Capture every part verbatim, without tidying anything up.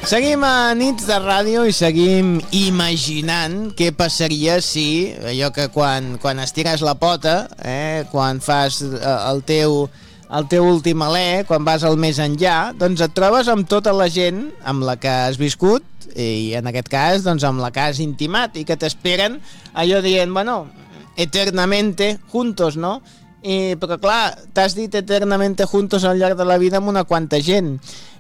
Seguim a Nits de Ràdio i seguim imaginant què passaria si allò que quan, quan estires la pota, eh, quan fas el teu, el teu últim alè, quan vas al més enllà, doncs et trobes amb tota la gent amb la que has viscut i en aquest cas doncs amb la que has intimat i que t'esperen allò dient, bueno, eternamente juntos, no? I, però clar, t'has dit eternamente juntos al llarg de la vida amb una quanta gent.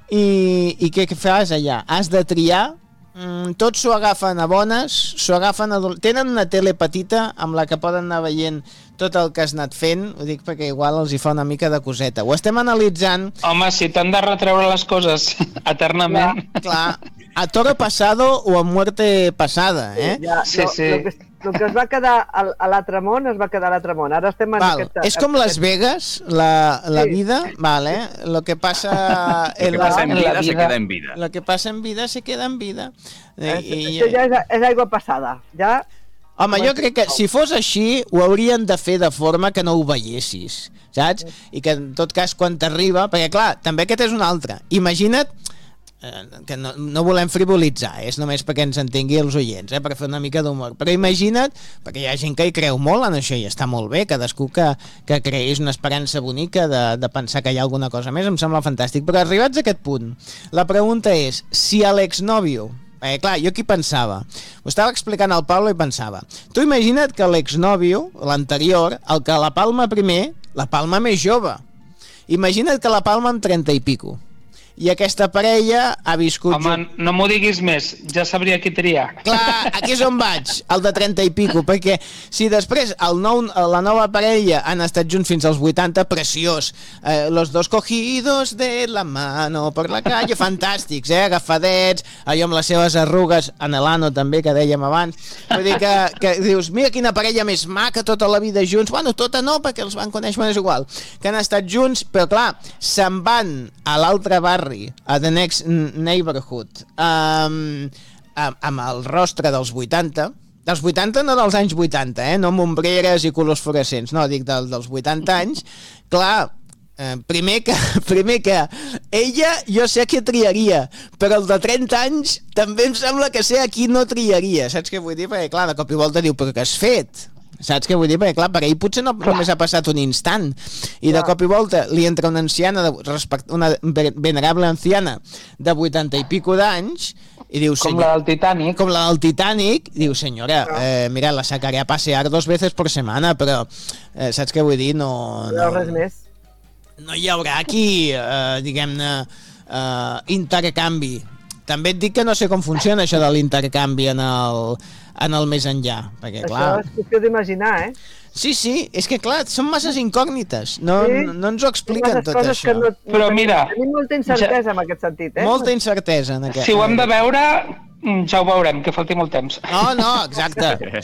I, i què fas allà? Has de triar? Mm, tots s'ho agafen a bones, s'ho agafen a dol... Tenen una tele petita amb la que poden anar veient tot el que has anat fent, ho dic perquè igual els hi fa una mica de coseta. Ho estem analitzant... Home, si t'han de retreure les coses eternament... Clar, clar, a toro pasado o a muerte pasada, eh? Ja, sí, no, sí. El que, el que es va quedar a, a l'altre món es va quedar a l'altre món. Ara estem en Val. aquesta... És com Las Vegas, la, la Sí. vida, vale? Lo que pasa Lo en que la, pasa en en la vida se vida. queda en vida. lo que pasa en vida se queda en vida. Eh, I, i, Això ja és, és aigua passada. Ja... Home, jo crec que si fos així ho haurien de fer de forma que no ho veiessis, saps? I que en tot cas quan t'arriba, perquè clar, també aquest és un altre. Imagina't, eh, que no, no volem frivolitzar, és només perquè ens entengui els oients, eh, per fer una mica d'humor, però imagina't, perquè hi ha gent que hi creu molt en això i està molt bé, cadascú que, que creïs una esperança bonica de, de pensar que hi ha alguna cosa més, em sembla fantàstic, però arribats a aquest punt, la pregunta és, si a l'exnòvio, Eh, clar, jo aquí pensava, ho estava explicant al Pablo i pensava, tu imagina't que l'exnòvio, l'anterior, el que la palma primer, la palma més jove. Imagina't que la palma amb trenta i pico. I aquesta parella ha viscut... Home, no m'ho diguis més, ja sabria qui triar. Clar, aquí és on vaig, el de trenta i pico, perquè si després el nou, la nova parella han estat junts fins als vuitanta, preciós, eh, los dos cogidos de la mano per la calle, fantàstics, eh, agafadets, allò amb les seves arrugues, en l'ano també, que dèiem abans, vull dir que, que dius, mira quina parella més maca tota la vida junts, bueno, tota no, perquè els van conèixer, és igual, que han estat junts, però clar, se'n van a l'altre barri, a The Next Neighborhood, um, amb, amb el rostre dels vuitanta, dels vuitanta no dels anys vuitanta, eh? No amb ombreres i colors fluorescents, no, dic del, dels vuitanta anys, clar, eh, primer, que, primer que ella jo sé que triaria, però el de trenta anys també em sembla que sé a qui no triaria, saps què vull dir? Perquè clar, de cop i volta diu, però què has fet? Saps què vull dir? Perquè clar, per ell potser no només ha passat un instant i de cop i volta li entra una anciana de, respect, una venerable anciana de vuitanta i pico d'anys i diu, Com la del Titanic. com la del Titanic, diu, senyora, eh, mira, la sacaré a pasear dos veces por semana, però eh, saps què vull dir? No, No, no, res més. no hi haurà aquí, eh, diguem-ne, eh, intercanvi. També et dic que no sé com funciona això de l'intercanvi en el, en el més enllà, perquè clar... Això és qüestió d'imaginar, eh? Sí, sí, és que clar, són masses incògnites, no, Sí? no, no ens ho expliquen Masses tot coses això. que no, no Però tenim, mira, tenim molta incertesa en aquest sentit, eh? Molta incertesa en aquest... Si ho hem de veure, ja ho veurem, que falti molt temps. No, no, exacte.